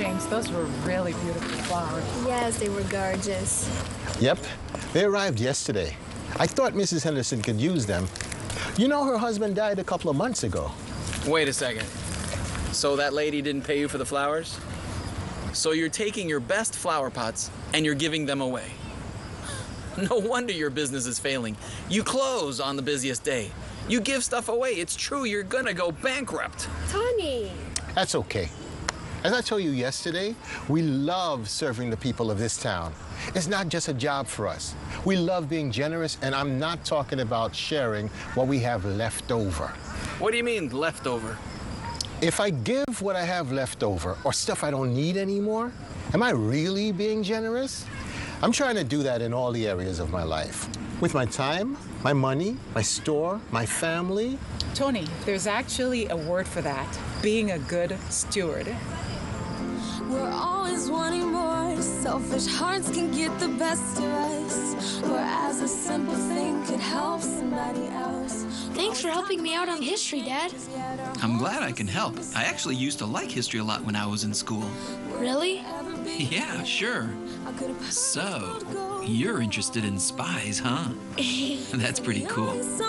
James, those were really beautiful flowers. Yes, they were gorgeous. Yep, they arrived yesterday. I thought Mrs. Henderson could use them. You know, her husband died a couple of months ago. Wait a second. So that lady didn't pay you for the flowers? So you're taking your best flower pots and you're giving them away. No wonder your business is failing. You close on the busiest day. You give stuff away. It's true, you're gonna go bankrupt. Tony! That's okay. As I told you yesterday, we love serving the people of this town. It's not just a job for us. We love being generous, and I'm not talking about sharing what we have left over. What do you mean, leftover? If I give what I have left over, or stuff I don't need anymore, am I really being generous? I'm trying to do that in all the areas of my life. With my time, my money, my store, my family. Tony, there's actually a word for that. Being a good steward. We're always wanting more. Selfish hearts can get the best of us. Whereas a simple thing could help somebody else. Thanks for helping me out on history, Dad. I'm glad I can help. I actually used to like history a lot when I was in school. Really? Yeah, sure. So, you're interested in spies, huh? That's pretty cool.